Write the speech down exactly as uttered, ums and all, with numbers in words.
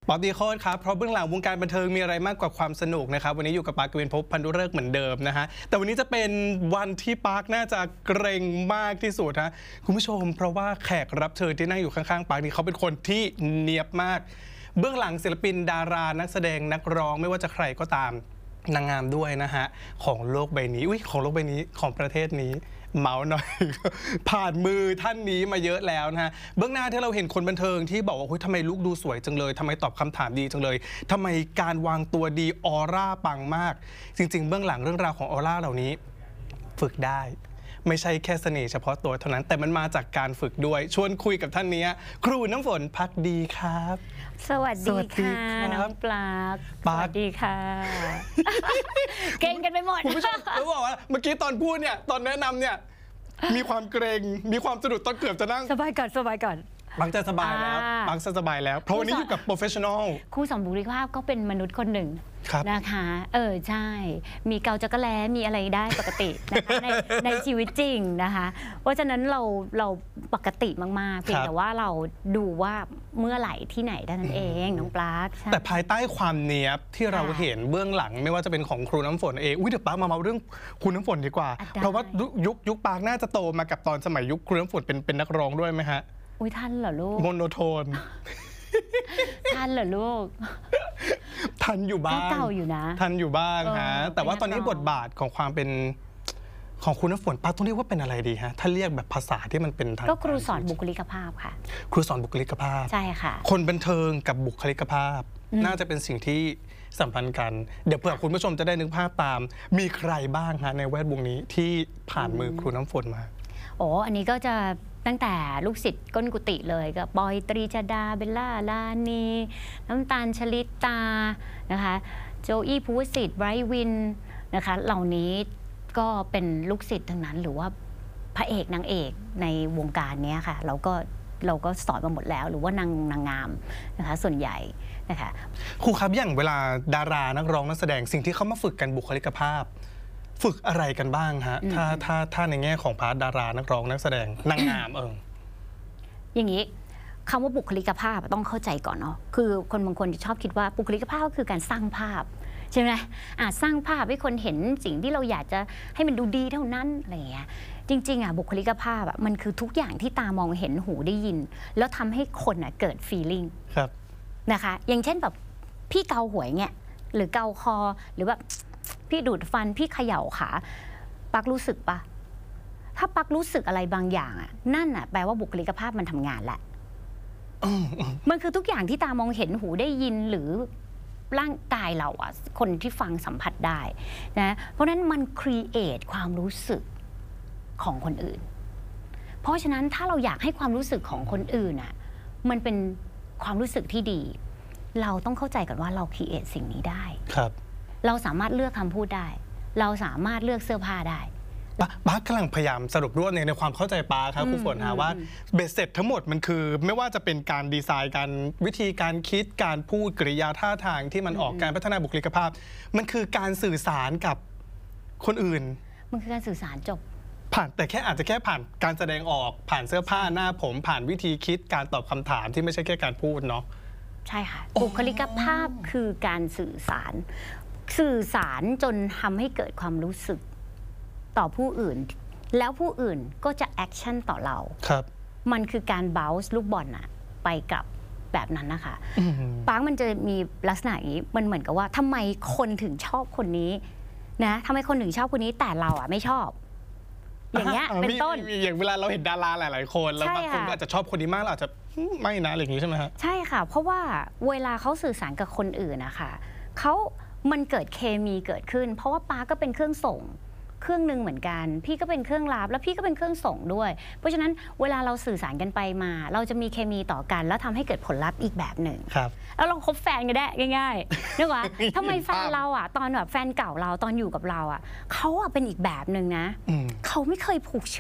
ป๊อบดีโคตรครับเพราะเบื้องหลังวงการบันเทิงมีอะไรมากกว่าความสนุกนะครับวันนี้อยู่กับปาร์ค กวินภพพันธุฤกษ์เหมือนเดิมนะฮะแต่วันนี้จะเป็นวันที่ปาร์คน่าจะเกรงมากที่สุดฮะคุณผู้ชมเพราะว่าแขกรับเชิญที่นั่งอยู่ข้างๆปาร์คนี่เขาเป็นคนที่เนียบมากเบื้องหลังศิลปินดารานักแสดงนักร้องไม่ว่าจะใครก็ตามนางงามด้วยนะฮะของโลกใบนี้อุ้ยของโลกใบนี้ของประเทศนี้เมาส์หน่อย ผ่านมือท่านนี้มาเยอะแล้วนะฮะเบื้องหน้าที่เราเห็นคนบันเทิงที่บอกว่าทำไมลูกดูสวยจังเลยทำไมตอบคำถามดีจังเลยทำไมการวางตัวดีออร่าปังมากจริงๆเบื้องหลังเรื่องราวของออร่าเหล่านี้ฝึกได้ไม่ใช่แค่เสน่ห์เฉพาะตัวเท่านั้นแต่มันมาจากการฝึกด้วยชวนคุยกับท่านนี้ครูน้ำฝนพักดีครับสวัสดีค่ะน้องปลาสวัสดีค่ะเก่งกันไปหมดคุณผู้ชมเขาบอกว่าเมื่อกี้ตอนพูดเนี่ยตอนแนะนำเนี่ยมีความเกรงมีความสะดุดตอนเกือบจะนั่งสบายก่อนสบายก่อนบางจะสบายแล้วบางจะสบายแล้วเพราะวันนี้อยู่กับโปรเฟชชั่นอลครูสอนบุคลิกภาพก็เป็นมนุษย์คนหนึ่งนะคะเออใช่มีเกาจักรแล้มีอะไรได้ปกตินะคะในในชีวิตจริงนะคะเพราะฉะนั้นเราเราปกติมากๆเพียงแต่ว่าเราดูว่าเมื่อไหร่ที่ไหนเท่านั้นเองน้องปลาแต่ภายใต้ความเนียบที่เราเห็นเบื้องหลังไม่ว่าจะเป็นของครูน้ำฝนเองอุ้ยเดี๋ยวปาร์คมาเมาเรื่องครูน้ำฝนดีกว่าเพราะว่ายุคยุคปาร์คน่าจะโตมากับตอนสมัยยุคครูน้ำฝนเป็นเป็นนักร้องด้วยไหมฮะอุ้ยทันเหรอลูกโมโนโทนทันเหรอลูกทันอยู่บ้างเก่าอยู่นะทันอยู่บ้างฮะแต่ว่าตอนนี้บทบาทของความเป็นของคุณน้ำฝนป้าต้องเรียกว่าเป็นอะไรดีฮะถ้าเรียกแบบภาษาที่มันเป็นทางก็ครูสอนบุคลิกภาพค่ะครูสอนบุคลิกภาพใช่ค่ะคนบันเทิงกับบุคลิกภาพน่าจะเป็นสิ่งที่สัมพันธ์กันเดี๋ยวเผื่อคุณผู้ชมจะได้นึกภาพตามมีใครบ้างฮะในแวดวงนี้ที่ผ่านมือครูน้ำฝนมาโอ้อันนี้ก็จะตั้งแต่ลูกศิษย์ก้นกุฏิเลยก็บอยตรีชดาเบลล่าลานีน้ำตาลชลิตานะคะโจอี้ภูวสิทธิ์ไบรท์วินนะคะเหล่านี้ก็เป็นลูกศิษย์ทั้งนั้นหรือว่าพระเอกนางเอกในวงการนี้ค่ะเราก็เราก็สอนมาหมดแล้วหรือว่านางนางงามนะคะส่วนใหญ่นะคะครูครับอย่างเวลาดารานักร้องนักแสดงสิ่งที่เขามาฝึกกันบุคลิกภาพฝึกอะไรกันบ้างฮะถ้าถ้าถ้าในแง่ของพาร์ทดารานักร้องนักแสดงนางงามเอออย่างนี้คำว่าบุคลิกภาพต้องเข้าใจก่อนเนาะคือคนบางคนจะชอบคิดว่าบุคลิกภาพก็คือการสร้างภาพใช่ไหมอ่ะสร้างภาพให้คนเห็นสิ่งที่เราอยากจะให้มันดูดีเท่านั้นอะไรอย่างเงี้ยจริงๆอ่ะบุคลิกภาพอ่ะมันคือทุกอย่างที่ตามองเห็นหูได้ยินแล้วทำให้คนอ่ะเกิด feeling ครับนะคะอย่างเช่นแบบพี่เกาหัวเงี้ยหรือเกาคอหรือแบบพี่ดูดฟันพี่เขย่าขาปักรู้สึกปะถ้าปักรู้สึกอะไรบางอย่างอ่ะนั่นอ่ะแปลว่าบุคลิกภาพมันทำงานแหละมันคือทุกอย่างที่ตามองเห็นหูได้ยินหรือร่างกายเราอ่ะคนที่ฟังสัมผัสได้นะเพราะนั้นมันครีเอทความรู้สึกของคนอื่นเพราะฉะนั้นถ้าเราอยากให้ความรู้สึกของคนอื่นอ่ะมันเป็นความรู้สึกที่ดีเราต้องเข้าใจกันว่าเราครีเอทสิ่งนี้ได้ครับเราสามารถเลือกคำพูดได้เราสามารถเลือกเสื้อผ้าได้ป้ากำลังพยายามสรุปรวบในความเข้าใจป้าครับครูฝนหาว่าเบสเสร็จทั้งหมดมันคือไม่ว่าจะเป็นการดีไซน์การวิธีการคิดการพูดกริยาท่าทางที่มันออกการพัฒนาบุคลิกภาพมันคือการสื่อสารกับคนอื่นมันคือการสื่อสารจบผ่านแต่แค่อาจจะแค่ผ่านการแสดงออกผ่านเสื้อผ้าหน้าผมผ่านวิธีคิดการตอบคำถามที่ไม่ใช่แค่การพูดเนาะใช่ค่ะบุคลิกภาพคือการสื่อสารสื่อสารจนทำให้เกิดความรู้สึกต่อผู้อื่นแล้วผู้อื่นก็จะแอคชั่นต่อเราครับมันคือการบาวส์ลูกบอลอะไปกับแบบนั้นนะคะปาร์คมันจะมีลักษณะนี้มันเหมือนกับว่าทำไมคนถึงชอบคนนี้นะทำไมคนถึงชอบคนนี้แต่เราอะไม่ชอบอย่างเงี้ยเป็นต้นอย่างเวลาเราเห็นดาราหลายๆคนแล้วบางคนอาจจะชอบคนนี้มากเราอาจจะไม่นะอะไรอย่างนี้ใช่ไหมฮะใช่ค่ะเพราะว่าเวลาเขาสื่อสารกับคนอื่นนะคะเขามันเกิดเคมีเกิดขึ้นเพราะว่าปาร์คก็เป็นเครื่องส่งเครื่องหนึ่งเหมือนกันพี่ก็เป็นเครื่องรับแล้วพี่ก็เป็นเครื่องส่งด้วยเพราะฉะนั้นเวลาเราสื่อสารกันไปมาเราจะมีเคมีต่อกันแล้วทำให้เกิดผลลัพธ์อีกแบบหนึ่งแล้วเราคบแฟนกันได้ง่ายๆนึกว่าทำไมแฟนเราอ่ะตอนแบบแฟนเก่าเราตอนอยู่กับเราอ่ะเขาอ่ะเป็นอีกแบบหนึ่งนะเขาไม่เคยผูก